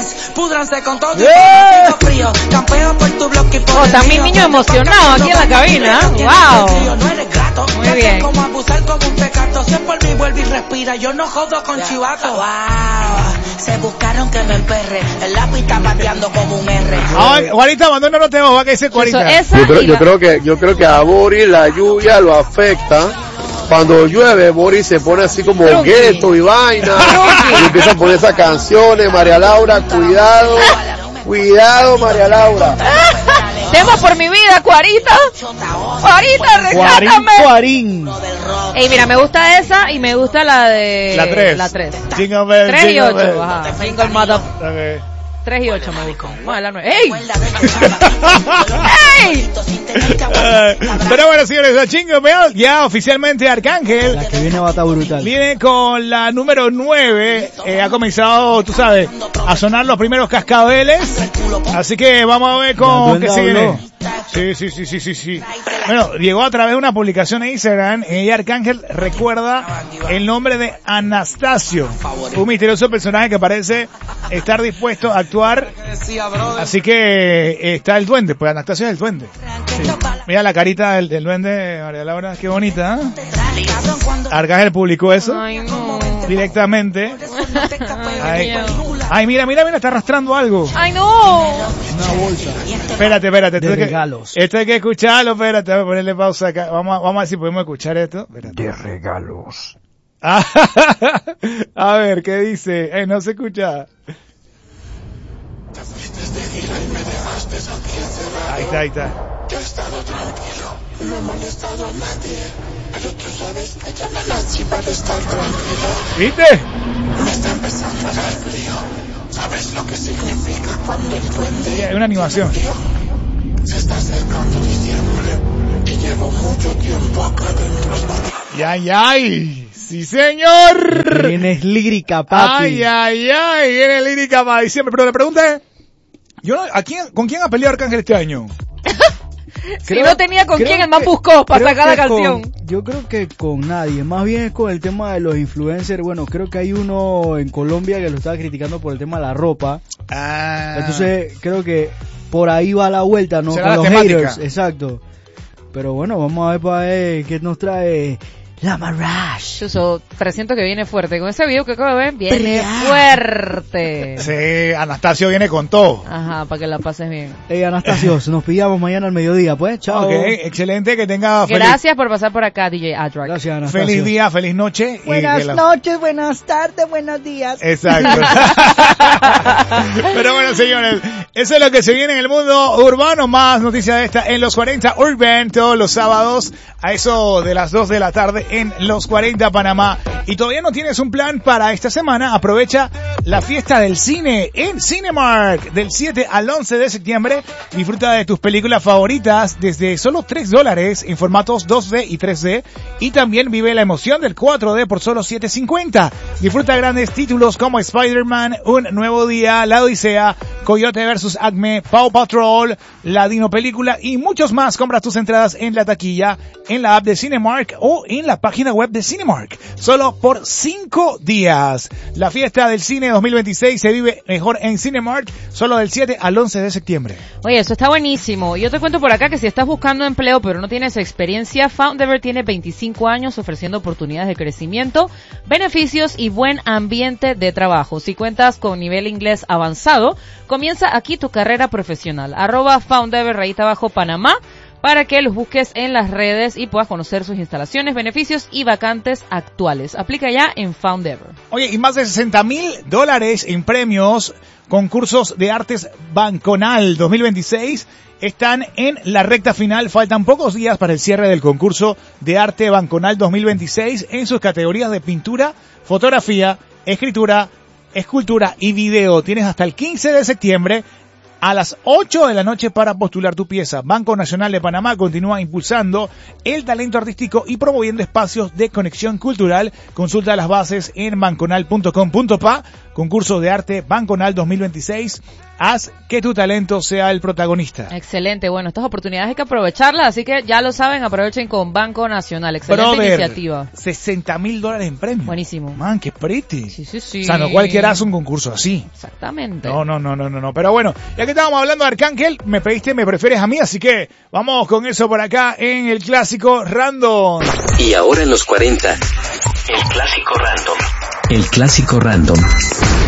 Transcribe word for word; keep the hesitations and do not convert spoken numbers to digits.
Yes, púdranse con todo yeah. y frío. Campeo por tu bloque y por oh, también niño emocionado aquí en la cabina. Wow. No eres grato. Muy bien. Como abusar como un pecado. Si es por mí vuelve y respira. Yo no jodo con yeah. chivato. Wow. Se buscaron que me emperre. El lápiz está pateando como un R. Ay, Juanita, mandó una nota de voz. ¿Qué dice Juanita? Yo creo, yo creo que yo creo que a Boris la lluvia lo afecta. Cuando llueve, Boris se pone así como gueto y vaina. Y empieza a poner esas canciones. María Laura, cuidado. Cuidado, María Laura. Temo por mi vida, Cuarita. Cuarita, rescátame. Cuarín. Ey, mira, me gusta esa y me gusta la de... La tres. La tres. Jingle Bell, tres y ocho, Bell. ajá. Jingle Mother. Okay. tres y ocho me gusta. Bueno, la nueve. ¡Ey! ¡Ey! Pero bueno, señores, la Jingle Bell, ya oficialmente Arcángel. La que viene va a estar brutal. Viene con la número nueve. Eh, ha comenzado, tú sabes, a sonar los primeros cascabeles. Así que vamos a ver con qué sigue. Sí, sí, sí, sí, sí, sí. Bueno, llegó a través de una publicación en Instagram. Y Arcángel recuerda el nombre de Anastasio, un misterioso personaje que parece estar dispuesto a actuar. Así que está el duende, pues Anastasio es el duende. Sí. Mira la carita del, del duende, María Laura, qué bonita, ¿eh? Arcángel publicó eso. Ay, no. Directamente. Ay, ay, mira, mira, mira, está arrastrando algo. Ay, no. Una bolsa. Espérate, espérate. De esto regalos. Que, esto hay que escucharlo, espérate, voy a ponerle pausa acá. Vamos a, vamos a ver si podemos escuchar esto. Espérate. De regalos. A ver, ¿qué dice? Eh, no se escucha. Ahí está, ahí está. Yo he estado tranquilo, no he molestado a nadie, pero tú sabes que llaman así para estar tranquilo. ¿Viste? Me está empezando a dar frío. ¿Sabes lo que significa cuando el duende? Es una animación. Se está acercando diciembre y llevo mucho tiempo acá dentro. ¡Ay, ay! ¡Sí, señor! Tienes lírica, papi. ¡Ay, ay, ay! Viene lírica para diciembre. Pero la pregunta es, yo no, ¿a quién, ¿con quién ha peleado Arcángel este año? Si no tenía con quién, el man buscó para sacar la canción. Con, yo creo que con nadie, más bien es con el tema de los influencers. Bueno, creo que hay uno en Colombia que lo estaba criticando por el tema de la ropa. Ah. Entonces creo que por ahí va la vuelta, ¿no? Será con la los temática. haters, exacto. Pero bueno, vamos a ver para ver qué nos trae la Marash. Chuso, presiento que viene fuerte. Con ese video que acabo de ver, viene fuerte. Sí, Anastasio viene con todo. Ajá, para que la pases bien. Hey, Anastasio, nos pillamos mañana al mediodía, pues. Chao. Ok, excelente, que tenga feliz... Gracias por pasar por acá, D J Adrak. Gracias, Anastasio. Feliz día, feliz noche. Buenas y la... noches, buenas tardes, buenos días. Exacto. Pero bueno, señores, eso es lo que se viene en el mundo urbano. Más noticias de esta en los cuarenta Urban, todos los sábados a eso de las dos de la tarde en los cuarenta Panamá. Y todavía no tienes un plan para esta semana, aprovecha la fiesta del cine en Cinemark del siete al once de septiembre. Disfruta de tus películas favoritas desde solo tres dólares en formatos dos D y tres D. Y también vive la emoción del cuatro D por solo siete cincuenta. Disfruta grandes títulos como Spider-Man, Un Nuevo Día, La Odisea, Coyote versus Acme, Paw Patrol, La Dino Película y muchos más. Compra tus entradas en la taquilla, en la app de Cinemark o en la página web de Cinemark. Solo por cinco días. La fiesta del cine dos mil veintiséis se vive mejor en Cinemark, solo del siete al once de septiembre. Oye, eso está buenísimo. Yo te cuento por acá que si estás buscando empleo pero no tienes experiencia, Foundever tiene veinticinco años ofreciendo oportunidades de crecimiento, beneficios y buen ambiente de trabajo. Si cuentas con nivel inglés avanzado, comienza aquí tu carrera profesional. Arroba Foundever, rayita abajo, Panamá, para que los busques en las redes y puedas conocer sus instalaciones, beneficios y vacantes actuales. Aplica ya en Foundever. Oye, y más de sesenta mil dólares en premios, concursos de artes Banconal dos mil veintiséis están en la recta final. Faltan pocos días para el cierre del concurso de arte Banconal dos mil veintiséis en sus categorías de pintura, fotografía, escritura, escultura y video. Tienes hasta el quince de septiembre a las ocho de la noche para postular tu pieza. Banco Nacional de Panamá continúa impulsando el talento artístico y promoviendo espacios de conexión cultural. Consulta las bases en banconal punto com punto pa. Concurso de arte Banconal dos mil veintiséis. Haz que tu talento sea el protagonista. Excelente. Bueno, estas oportunidades hay que aprovecharlas, así que ya lo saben, aprovechen con Banco Nacional. Excelente Brother, iniciativa. sesenta mil dólares en premio. Buenísimo. Man, qué pretty. Sí, sí, sí. O sea, no cualquiera hace un concurso así. Exactamente. No, no, no, no, no, no. Pero bueno, ya que estábamos hablando de Arcángel, me pediste, me prefieres a mí, así que vamos con eso por acá en el clásico random. Y ahora en los cuarenta, el clásico random. El clásico random.